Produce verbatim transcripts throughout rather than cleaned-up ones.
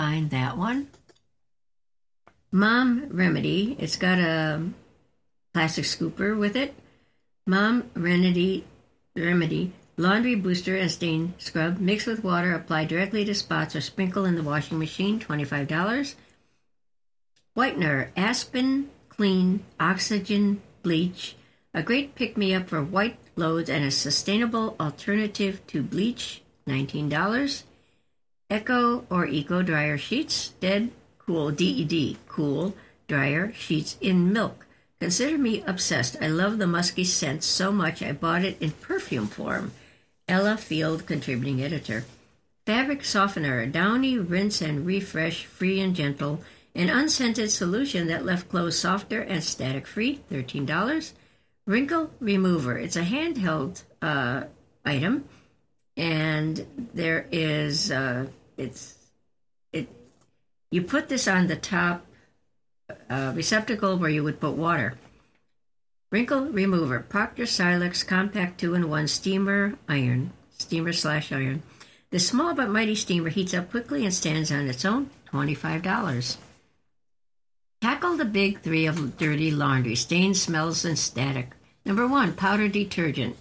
find that one. Mom Remedy. It's got a plastic scooper with it. Mom Remedy, Remedy Laundry Booster and Stain Scrub. Mix with water. Apply directly to spots or sprinkle in the washing machine. twenty-five dollars. Whitener Aspen Clean Oxygen Bleach. A great pick-me-up for white loads and a sustainable alternative to bleach. nineteen dollars. Echo or Eco Dryer Sheets. Dead Cool, D E D, Cool Dryer Sheets in Milk. Consider me obsessed. I love the musky scent so much I bought it in perfume form. Ella Field, contributing editor. Fabric Softener, a downy rinse and refresh, free and gentle. An unscented solution that left clothes softer and static-free, thirteen dollars. Wrinkle Remover. It's a handheld uh, item, and there is, uh, it's, it. you put this on the top uh, receptacle where you would put water. Wrinkle Remover. Procter Silex Compact two in one Steamer Iron. Steamer slash iron. The small but mighty steamer heats up quickly and stands on its own, twenty-five dollars. Tackle the big three of dirty laundry, stains, smells, and static. Number one, powder detergent.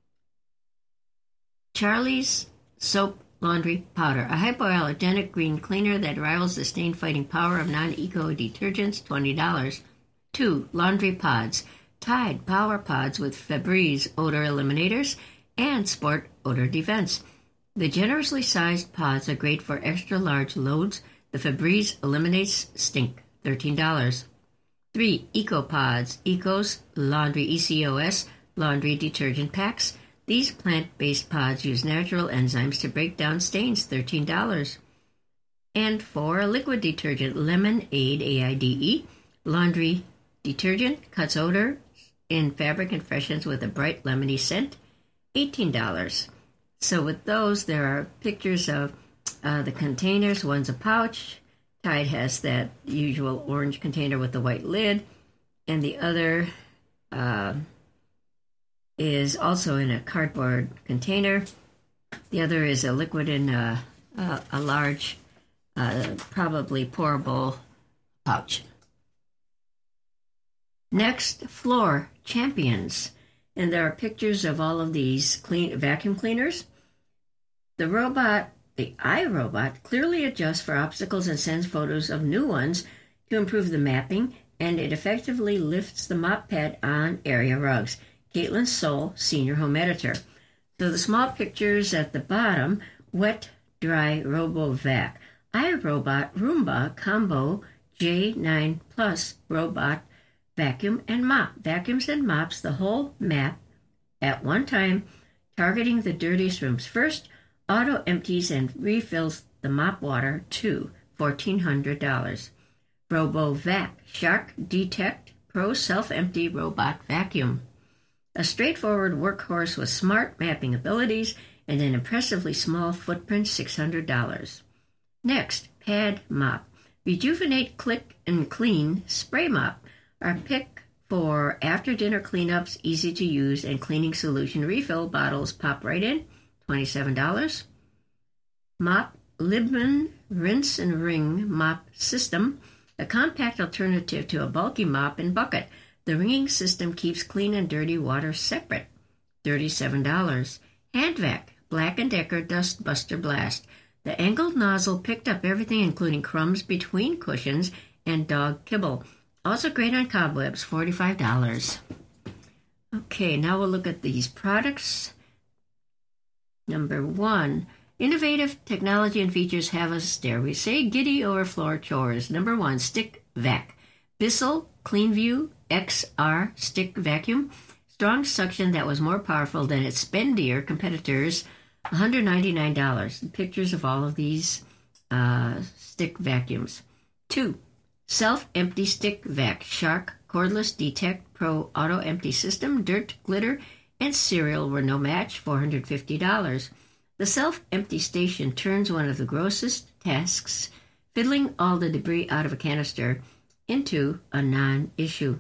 Charlie's Soap Laundry Powder, a hypoallergenic green cleaner that rivals the stain-fighting power of non-eco detergents, twenty dollars. Two, laundry pods. Tide Power Pods with Febreze odor eliminators and Sport Odor Defense. The generously sized pods are great for extra-large loads. The Febreze eliminates stink, thirteen dollars. Three, EcoPods, Ecos Laundry E C O S Laundry Detergent Packs. These plant-based pods use natural enzymes to break down stains, thirteen dollars. And four, liquid detergent, Lemon Aid, A I D E, laundry detergent, cuts odor in fabric and freshens with a bright lemony scent, eighteen dollars. So with those, there are pictures of uh, the containers. One's a pouch. Tide has that usual orange container with the white lid, and the other uh, is also in a cardboard container. The other is a liquid in a, a, a large, uh, probably pourable pouch. Next, Floor Champions, and there are pictures of all of these clean vacuum cleaners. The robot, the iRobot, clearly adjusts for obstacles and sends photos of new ones to improve the mapping, and it effectively lifts the mop pad on area rugs. Caitlin Soul, Senior Home Editor. So the small pictures at the bottom, Wet Dry RoboVac, iRobot Roomba Combo J nine Plus Robot Vacuum and Mop. Vacuums and mops the whole map at one time, targeting the dirtiest rooms. First, auto empties and refills the mop water to fourteen hundred dollars. RoboVac Shark Detect Pro Self-Empty Robot Vacuum. A straightforward workhorse with smart mapping abilities and an impressively small footprint, six hundred dollars. Next, Pad Mop. Rejuvenate, Click, and Clean Spray Mop. Our pick for after-dinner cleanups, easy to use, and cleaning solution refill bottles pop right in, twenty-seven dollars. Mop Libman Rinse and Ring Mop System, a compact alternative to a bulky mop and bucket. The ringing system keeps clean and dirty water separate, thirty-seven dollars. HandVac Black and Decker Dust Buster Blast. The angled nozzle picked up everything, including crumbs between cushions and dog kibble. Also great on cobwebs, forty-five dollars. Okay, now we'll look at these products. Number one, innovative technology and features have us, dare we say, giddy over floor chores. Number one, Stick Vac. Bissell CleanView X R Stick Vacuum. Strong suction that was more powerful than its spendier competitors, one hundred ninety-nine dollars. Pictures of all of these uh, stick vacuums. Two, Self-Empty Stick Vac. Shark Cordless Detect Pro Auto Empty System. Dirt, glitter, and cereal were no match, four hundred fifty dollars. The self-empty station turns one of the grossest tasks, fiddling all the debris out of a canister, into a non-issue.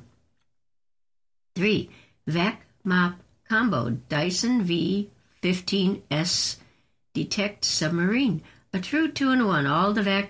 Three, Vac Mop Combo Dyson V fifteen S Detect Submarine. A true two-in-one, all the vac